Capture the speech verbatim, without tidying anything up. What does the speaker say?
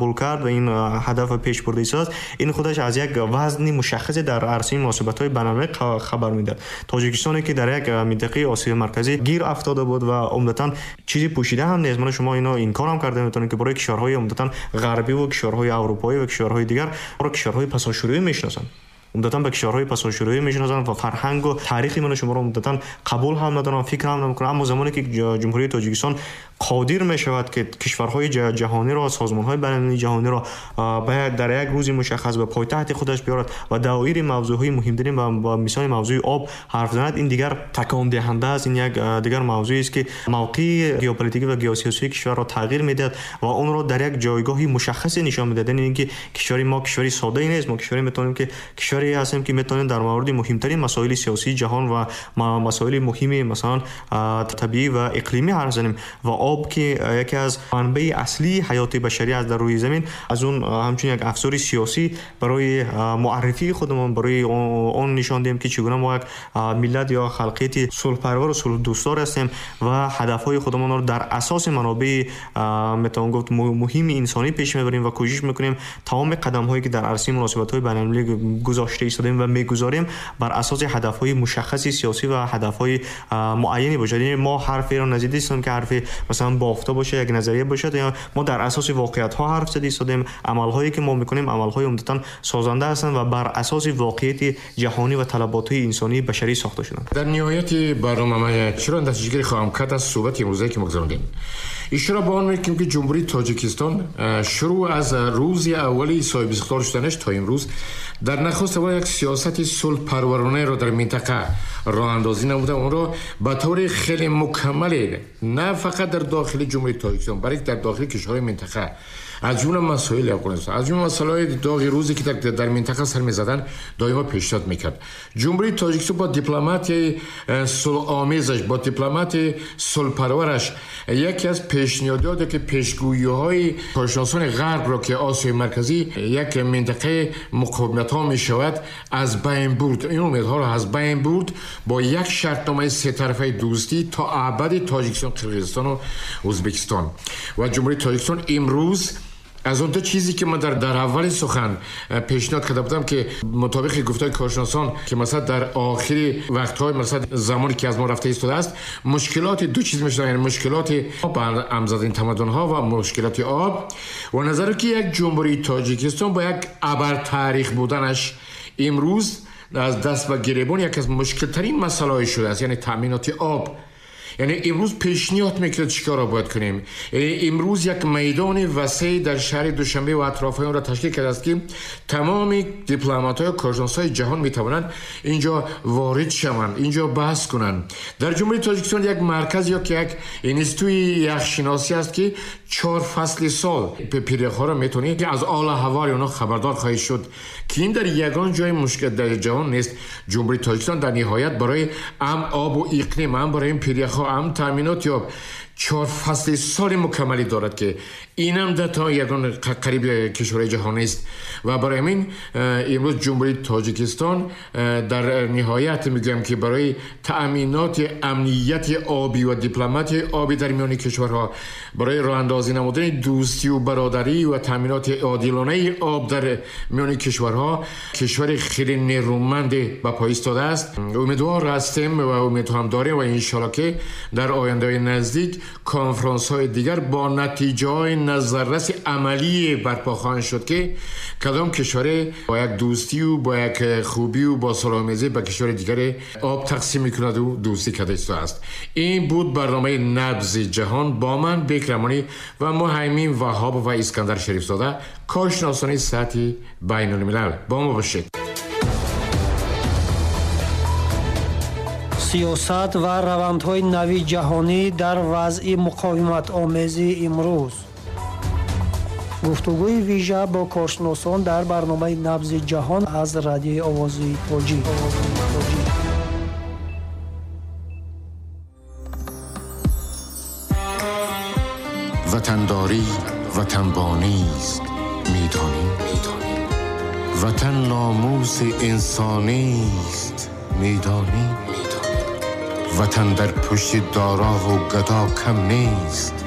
قبول کرد و این هدف پیش برده است، این خودش از یک وزن مشخص در عرصه مناسبت‌های بین‌المللی خبر میداد. تاجیکستانی که در یک منطقه آسیا مرکزی گیر افتاده بود و عمدتاً چیزی پوشیده هم نیست، من شما اینا انکار هم کرده میتونید که برای کشورهای عمدتاً غربی و کشورهای اروپایی و کشورهای دیگر برای کشورهای پساشویی میشناسند، عمدتاً به کشورهای پساشویی میشناسند و فرهنگ و تاریخی من شما رو عمدتاً قبول هم ندارن، فکر هم نمیکنن. اما زمانی که جمهوری تاجیکستان قادر میشود که کشورهای جهانی را، سازمانهای بین‌المللی جهانی را باید در یک روز مشخص به پایتخت خودش بیارد و دایره موضوعهای مهمترین و مثال موضوع آب حرف زند، این دیگر تکان دهنده است. این یک دیگر موضوعی است که موقع ژئوپلیتیکی و ژئوسیاسی کشور را تغییر میدهد و اون را در یک جایگاهی مشخصی نشان میدهد. یعنی اینکه کشور ما کشوری ساده نیست، ما کشوری میتونیم که کشوری هستیم که میتونیم در مورد مهمترین مسائل سیاسی جهان و مسائل مهم مثلا طبیعی و اقلیمی حرف بزنیم و آب که یکی از منبع اصلی حیات بشری است در روی زمین، از اون همچنین یک افزار سیاسی برای معرفی خودمون، برای اون نشان دهیم که چگونه ما یک ملت یا خلقیت صلح پرور و صلح دوستدار هستیم و هدفهای خودمون رو در اساس منابع میتوان گفت مهم انسانی پیش میبریم و کوشش میکنیم تمام قدم هایی که در عرصه مناسبت‌های بین‌المللی گذاشته ایستادیم و میگذاریم بر اساس هدفهای مشخصی سیاسی و هدفهای معینی باشه. یعنی ما حرفی رو نزدیک نیستیم که حرف مثلا بافته باشه، یک نظریه باشه، یا ما در اساس واقعیت ها حرف زده ایستادیم. عمل هایی که ما میکنیم عمل های عمدتاً سازنده هستند و بر اساس واقعیت جهانی و طلبات انسانی بشری ساخته شدند. در نهایت برنامه چرا نتیجه گیری خواهم کرد از صحبت امروزی که مگذراندیم. اشاره به آن میکنیم که جمهوری تاجیکستان شروع از روز اولی صاحب اختیار شدنش تا امروز در نخست اول یک سیاست صلح پرورانه را در منطقه راه اندازی نموده، اون را به طور خیلی مکمل نه فقط در داخل جمهوری تاجیکستان بلکه در داخل کشورهای منطقه از جمله مسائل افغانستان، از جمله مسائل داغ روزی که در منطقه سر می‌زدن دائما پیشنهاد میکرد. جمهوری تاجیکستان با دیپلمات صلح آمیزش، با دیپلمات صلح پرورش یکی از پیشنهاداتی که پیشگویی‌های کارشناسان غرب را که آسیای مرکزی یک منطقه مقاومت‌ها می‌شود از بین برد، این امیدها را از بین برد با یک شرطنامه سه طرفه دوستی تا ابد تاجیکستان، قرقیزستان و ازبکستان. و جمهوری تاجیکستان امروز از اون دو چیزی که من در در اول سخن پیشنهاد کرده بودم که مطابق گفتهای کارشناسان که مثلا در آخر وقت‌های مثلا زمانی که از ما رفته ایستاده است، مشکلات دو چیز میشه، یعنی مشکلات بر امزدین تمدن‌ها و مشکلات آب و نظر که یک جمهوری تاجیکستان با یک ابر تاریخ بودنش امروز از دست و گریبان یک از مشکل‌ترین مسائل شده است، یعنی تامینات آب. یعنی امروز پیشنهاد میکنه چیکار را باید کنیم. یعنی امروز یک میدان وسیع در شهر دوشنبه و اطراف آن را تشکیل کرده است که تمام دیپلمات‌ها و کارشناسای جهان میتوانند اینجا وارد شوند، اینجا بحث کنند. در جمهوری تاجیکستان یک مرکز یا که یک اینستیتوی یخشناسی است که چهار فصل سال به پیرخواه را میتونه که از حال و هوای اونها خبردار خواهید شد که این در یگان جای مشکل در جهان نیست. جمهوری تاجیکستان در نهایت برای ام آب و اقلیم، ام برای این پیرخواه، ام تامینات یا چهار فصل سال مکملی دارد که اینم در تا یگان قریب کشورهای جهان است و برای همین امروز جمهوری تاجیکستان در نهایت میگم که برای تأمینات امنیت آبی و دیپلمات آبی در میان کشورها، برای راه اندازی نمودن دوستی و برادری و تأمینات عادلانه آب در میان کشورها، کشور خیلی نیرومند به پای ایستاده است. امیدوار هستیم و امید هم داریم و انشالله که در آینده نزدیک کنفرانس های دیگر با نتیجه های نظررس عملی برپا خواهند شد که کدام کشور با یک دوستی و با یک خوبی و با صلح‌آمیزی به کشور دیگر آب تقسیم میکند و دوستی کرده است. این بود برنامه نبض جهان با من بکرمانی و مهیمین وهاب و اسکندر شریف زاده، کارشناسان سطحی بین الملل. با ما باشید. سیاست و روندهای نوی جهانی در وضع مقاومت آمیزی امروز. گفتگوی ویژه با کارشناسان در برنامه نبض جهان از رادیو آواز توجیه. وطنداری وطنبانی است، میدانی وطن ناموس انسانی است، میدانی وطن در پشت دارا و گدا کم نیست،